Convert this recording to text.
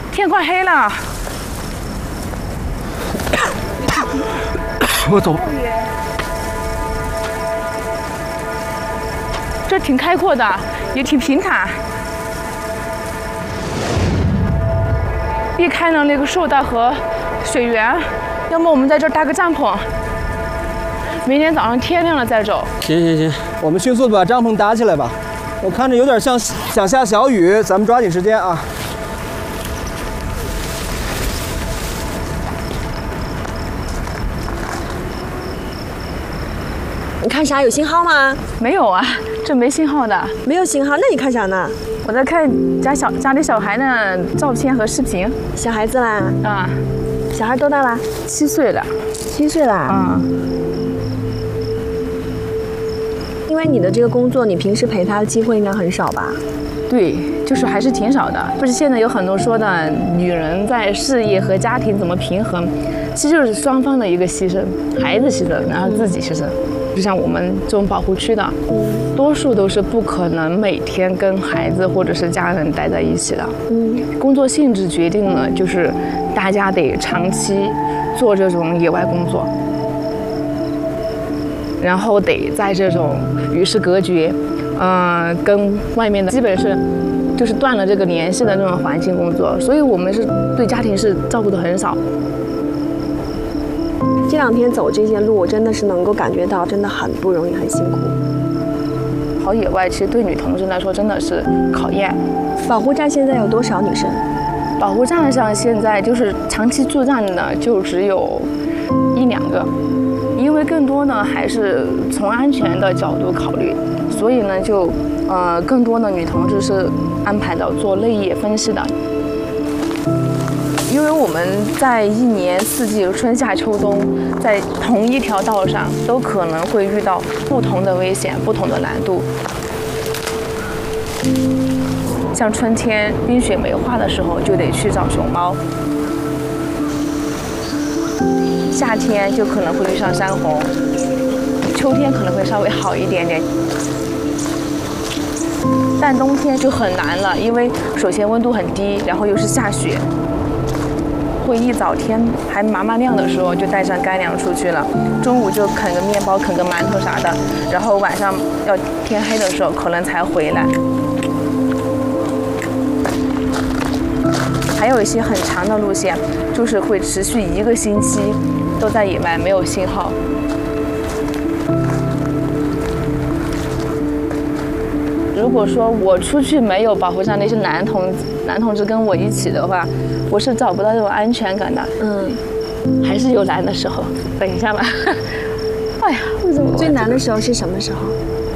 天快黑了。 我走。 这挺开阔的，也挺平坦。避开了那个树袋和水源，要么我们在这儿搭个帐篷，明天早上天亮了再走。 行，我们迅速的把帐篷搭起来吧。我看着有点像想下小雨，咱们抓紧时间啊。 你看啥？有信号吗？ 没有啊，这没信号的。 没有信号，那你看啥呢？ 我在看家里小孩的照片和视频。 小孩子啦？ 啊， 小孩多大啦 7岁了。 7岁啦？ 啊。 因为你的这个工作，你平时陪他的机会应该很少吧？ 对，就是还是挺少的。不是现在有很多说的，女人在事业和家庭怎么平衡，其实就是双方的一个牺牲，孩子牺牲，然后自己牺牲。就像我们这种保护区的，多数都是不可能每天跟孩子或者是家人待在一起的。工作性质决定了，就是大家得长期做这种野外工作。然后得在这种与世隔绝，跟外面的基本是就是断了这个联系的那种环境工作，所以我们是对家庭是照顾的很少。 这2天走这些路，我真的是能够感觉到，真的很不容易，很辛苦。 跑野外其实对女同志来说真的是考验。 保护站现在有多少女生？ 保护站上现在就是长期驻站的就只有1、2个。因为更多呢还是从安全的角度考虑，所以呢就更多的女同志是安排到做泪液分析的。因为我们在1年4季春夏秋冬，在同一条道上都可能会遇到不同的危险、不同的难度。像春天冰雪没化的时候，就得去找熊猫。夏天就可能会遇上山红，秋天可能会稍微好一点点，但冬天就很难了，因为首先温度很低，然后又是下雪，会一早天还麻麻亮的时候就带上干粮出去了，中午就啃个面包、啃个馒头啥的，然后晚上要天黑的时候可能才回来。还有一些很长的路线，就是会持续1个星期都在野外，没有信号。如果说我出去没有保护上那些男同志跟我一起的话，我是找不到这种安全感的。还是有难的时候。等一下吧。哎呀，为什么最难的时候是什么时候？